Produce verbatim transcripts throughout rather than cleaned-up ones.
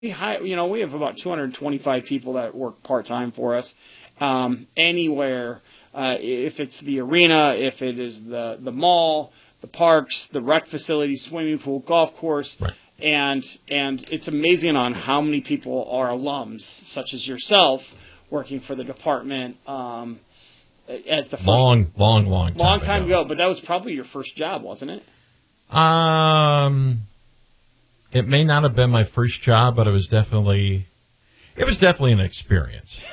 we hire, you know, we have about two hundred twenty-five people that work part-time for us. Um, anywhere, uh, if it's the arena, if it is the, the mall, the parks, the rec facility, swimming pool, golf course. Right. And, and it's amazing on how many people are alums, such as yourself, working for the department, um, as the first, long, long, long time long time ago. ago. But that was probably your first job, wasn't it? Um, it may not have been my first job, but it was definitely, it was definitely an experience.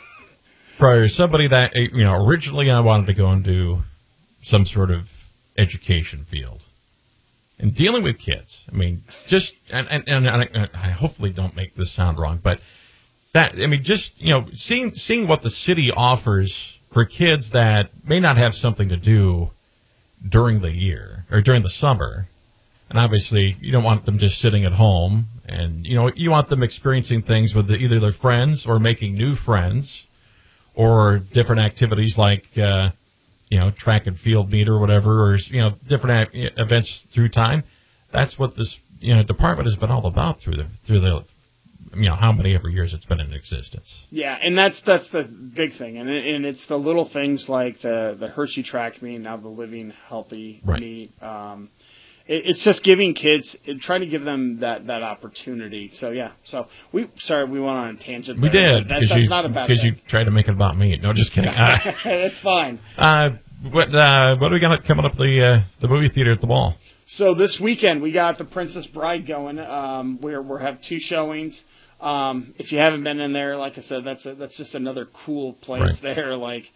For somebody that, you know, originally I wanted to go into some sort of education field. And dealing with kids, I mean, just, and, and, and I, I hopefully don't make this sound wrong, but that, I mean, just, you know, seeing, seeing what the city offers for kids that may not have something to do during the year or during the summer. And obviously you don't want them just sitting at home, and, you know, you want them experiencing things with the, either their friends or making new friends or different activities like, uh, you know, track and field meet or whatever, or, you know, different events through time. That's what this, you know, department has been all about through the, through the, you know, how many ever years it's been in existence. Yeah, and that's that's the big thing, and it, and it's the little things like the the Hershey track meet, now the Living Healthy right. meet. Um, it, it's just giving kids, trying to give them that, that opportunity. So yeah, so we sorry we went on a tangent. We there, did that, because that's you not a bad because you thing. tried to make it about me. No, just kidding. Uh, It's fine. Uh, what uh, what do we got coming up the uh, the movie theater at the mall? So this weekend we got The Princess Bride going. Um, we're we have two showings. Um, if you haven't been in there, like I said, that's a, that's just another cool place right. there. Like,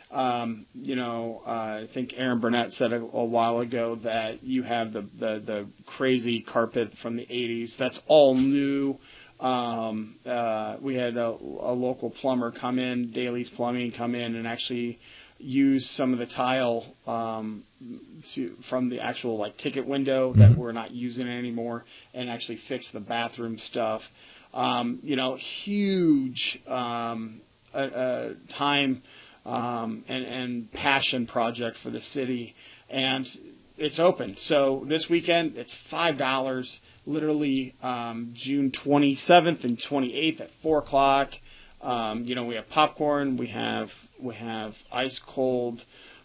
um, you know, uh, I think Aaron Burnett said a, a while ago that you have the, the, the crazy carpet from the eighties. That's all new. Um, uh, we had a, a local plumber come in, Daly's Plumbing, come in and actually use some of the tile um, to, from the actual like ticket window that mm-hmm. we're not using anymore, and actually fix the bathroom stuff. Um, you know, huge um, uh, uh, time um, and, and passion project for the city, and it's open. So this weekend, it's five dollars, literally um, June twenty-seventh and twenty-eighth at four o'clock. Um, you know, we have popcorn, we have we have ice cold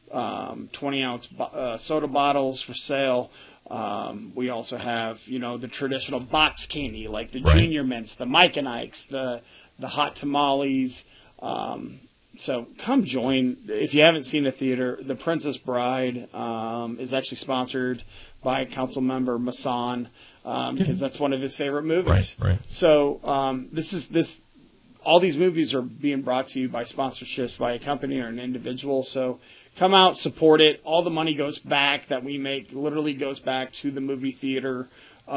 um, twenty ounce bo- uh, soda bottles for sale. Um, we also have, you know, the traditional box candy, like the right. Junior Mints, the Mike and Ike's, the the hot tamales. Um, so come join. If you haven't seen the theater, The Princess Bride um, is actually sponsored by Council Member Masson um, because that's one of his favorite movies. Right, right. So um, this is this. All these movies are being brought to you by sponsorships by a company or an individual. So come out, support it. All the money goes back that we make, literally goes back to the movie theater,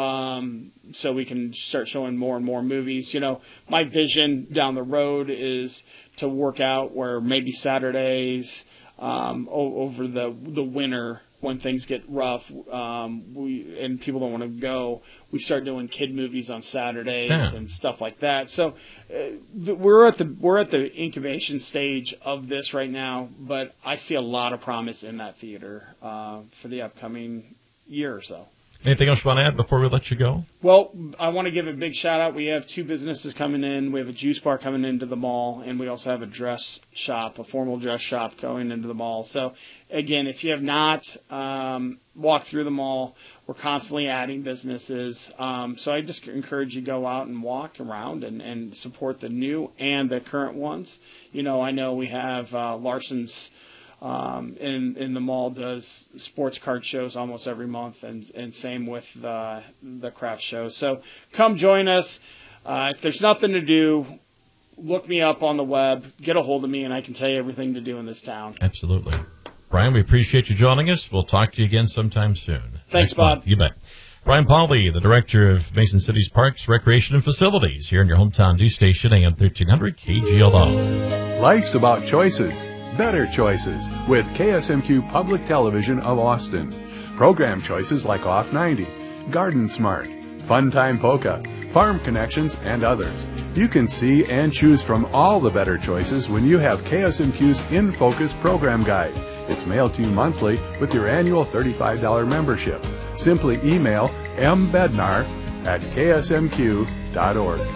um, so we can start showing more and more movies. You know, my vision down the road is to work out where maybe Saturdays um, o- over the the winter when things get rough, um, we and people don't want to go, we start doing kid movies on Saturdays yeah. and stuff like that. So uh, we're at the we're at the incubation stage of this right now, but I see a lot of promise in that theater uh, for the upcoming year or so. Anything else you want to add before we let you go? Well, I want to give a big shout out. We have two businesses coming in. We have a juice bar coming into the mall, and we also have a dress shop, a formal dress shop going into the mall. So, again, if you have not um, walked through the mall, we're constantly adding businesses. Um, so I just encourage you to go out and walk around and, and support the new and the current ones. You know, I know we have uh, Larson's Um, in, in the mall does sports card shows almost every month, and, and same with the, the craft shows. So come join us. Uh, if there's nothing to do, look me up on the web, get a hold of me, and I can tell you everything to do in this town. Absolutely. Brian, we appreciate you joining us. We'll talk to you again sometime soon. Thanks, Bob. Month. You bet. Brian Pauley, the Director of Mason City's Parks, Recreation, and Facilities, here in your hometown news station, A M thirteen hundred K G L O. Life's about choices. Better choices with K S M Q Public Television of Austin. Program choices like Off ninety, Garden Smart, Funtime Polka, Farm Connections, and others. You can see and choose from all the better choices when you have K S M Q's In Focus program guide. It's mailed to you monthly with your annual thirty-five dollars membership. Simply email mbednar at k s m q dot org.